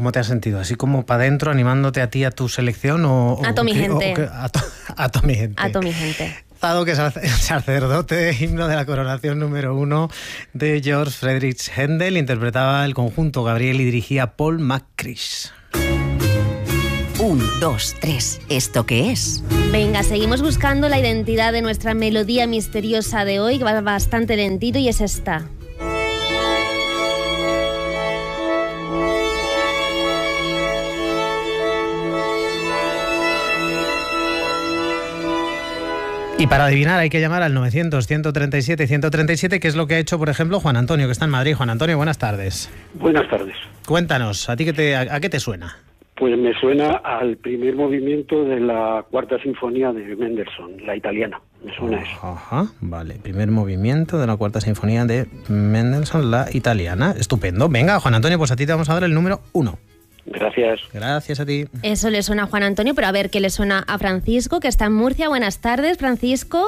¿Cómo te has sentido? ¿Así como para adentro, animándote a ti, a tu selección? A toda mi gente. A toda mi gente. A toda mi gente. Zadok es el sacerdote, himno de la coronación número 1 de George Friedrich Händel. Interpretaba el conjunto Gabriel y dirigía Paul McCrish. 1, 2, 3. ¿Esto qué es? Venga, seguimos buscando la identidad de nuestra melodía misteriosa de hoy, que va bastante lentito, y es esta. Y para adivinar hay que llamar al 900-137-137, que es lo que ha hecho, por ejemplo, Juan Antonio, que está en Madrid. Juan Antonio, buenas tardes. Buenas tardes. Cuéntanos, ¿a ti a qué te suena? Pues me suena al primer movimiento de la Cuarta Sinfonía de Mendelssohn, la italiana. Me suena eso. Ajá, vale. Primer movimiento de la Cuarta Sinfonía de Mendelssohn, la italiana. Estupendo. Venga, Juan Antonio, pues a ti te vamos a dar el número 1. Gracias. Gracias a ti. Eso le suena a Juan Antonio, pero a ver qué le suena a Francisco, que está en Murcia. Buenas tardes, Francisco.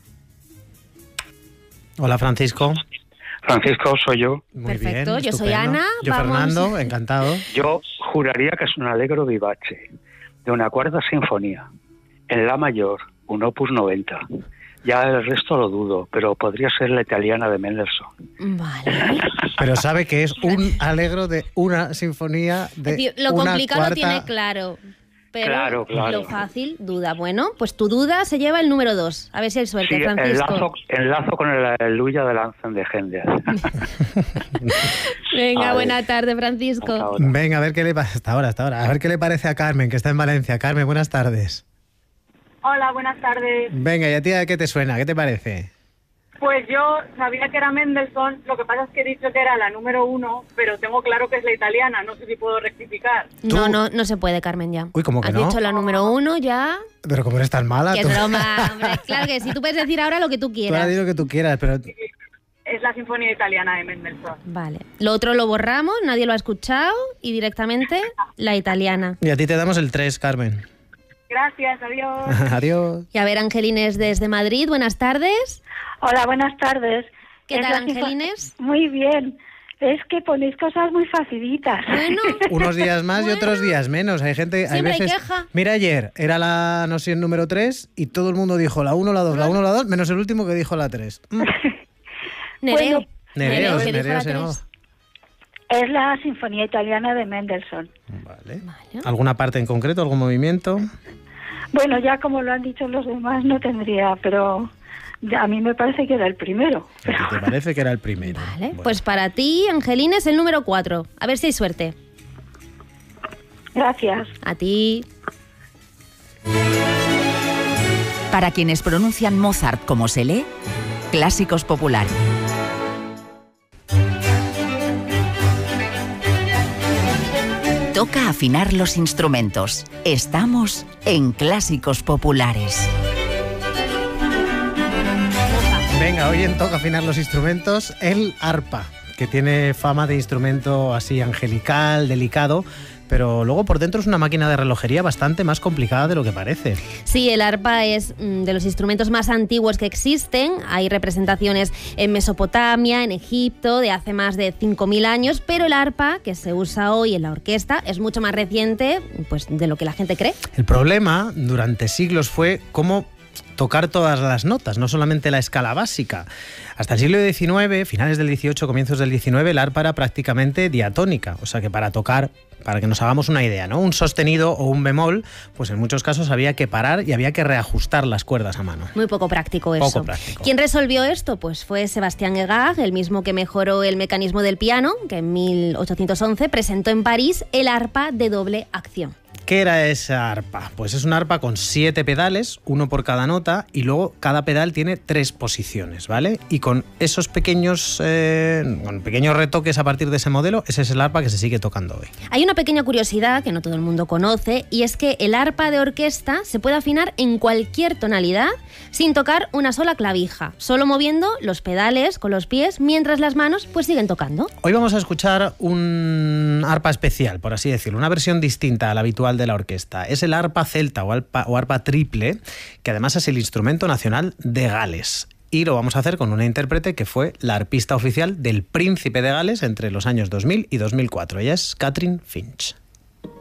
Hola, Francisco. Francisco, soy yo. Muy Perfecto, bien, yo soy estupendo. Ana. Yo Vamos. Fernando, encantado. Yo juraría que es un Allegro vivace de una cuarta sinfonía en la mayor, un opus 90. Ya el resto lo dudo, pero podría ser la italiana de Mendelssohn. Vale. Pero sabe que es un Allegro de una sinfonía de Lo una complicado cuarta... lo tiene claro. Pero Claro. lo fácil, duda. Bueno, pues tu duda se lleva el número 2. A ver si hay suerte, Sí, Francisco. enlazo con el Aleluya del Anzen de Händel. Venga, Vale. buena tarde, Francisco. Hasta ahora. Venga, a ver qué le pasa. Hasta ahora. A ver qué le parece a Carmen, que está en Valencia. Carmen, buenas tardes. Hola, buenas tardes. Venga, ¿y a ti a qué te suena? ¿Qué te parece? Pues yo sabía que era Mendelssohn, lo que pasa es que he dicho que era la número 1, pero tengo claro que es la italiana, no sé si puedo rectificar. No se puede, Carmen, ya. Uy, ¿cómo que Has no? dicho la número 1 ya. Pero como eres tan mala, Qué tú broma, hombre. Claro que sí, tú puedes decir ahora lo que tú ahora quieras. di lo que tú quieras, pero... Es la sinfonía italiana de Mendelssohn. Vale. Lo otro lo borramos, nadie lo ha escuchado y directamente la italiana. Y a ti te damos el 3, Carmen. Gracias, adiós. Adiós. Y a ver, Angelines desde Madrid, buenas tardes. Hola, buenas tardes. ¿Qué tal, Angelines? Muy bien. Es que ponéis cosas muy facilitas. Bueno, Unos días más y otros días menos. Hay gente, hay Siempre hay veces... queja. Mira, ayer era la, no sé, el número 3 y todo el mundo dijo la 1, la 2, la 1, la 2, menos el último que dijo la 3. Nereo. Bueno, Nereo, que dijo Nereo la se llamaba. 3. Es la Sinfonía Italiana de Mendelssohn. Vale. Vale. ¿Alguna parte en concreto, algún movimiento? Bueno, ya como lo han dicho los demás, no tendría, pero a mí me parece que era el primero. ¿A ti te parece que era el primero? Vale, Bueno. pues para ti, Angelines, el número 4. A ver si hay suerte. Gracias. A ti. Para quienes pronuncian Mozart como se lee, Clásicos Popular. Toca afinar los instrumentos. Estamos en Clásicos Populares. Venga, hoy en Toca afinar los instrumentos, el arpa, que tiene fama de instrumento así angelical, delicado, pero luego por dentro es una máquina de relojería bastante más complicada de lo que parece. Sí, el arpa es de los instrumentos más antiguos que existen. Hay representaciones en Mesopotamia, en Egipto, de hace más de 5.000 años, pero el arpa que se usa hoy en la orquesta es mucho más reciente, pues, de lo que la gente cree. El problema durante siglos fue cómo tocar todas las notas, no solamente la escala básica. Hasta el siglo XIX, finales del XVIII, comienzos del XIX, el arpa era prácticamente diatónica, o sea que para tocar, para que nos hagamos una idea, ¿no? Un sostenido o un bemol, pues en muchos casos había que parar y había que reajustar las cuerdas a mano. Muy poco práctico eso. Poco práctico. ¿Quién resolvió esto? Pues fue Sebastián Egard, el mismo que mejoró el mecanismo del piano, que en 1811 presentó en París el arpa de doble acción. ¿Qué era esa arpa? Pues es una arpa con 7 pedales, uno por cada nota, y luego cada pedal tiene 3 posiciones, ¿vale? Y con esos pequeños retoques a partir de ese modelo, ese es el arpa que se sigue tocando hoy. Hay una pequeña curiosidad que no todo el mundo conoce, y es que el arpa de orquesta se puede afinar en cualquier tonalidad sin tocar una sola clavija, solo moviendo los pedales con los pies mientras las manos pues siguen tocando. Hoy vamos a escuchar un arpa especial, por así decirlo, una versión distinta a la habitual de la orquesta. Es el arpa celta o arpa triple, que además es el instrumento nacional de Gales. Y lo vamos a hacer con una intérprete que fue la arpista oficial del Príncipe de Gales entre los años 2000 y 2004. Ella es Catherine Finch.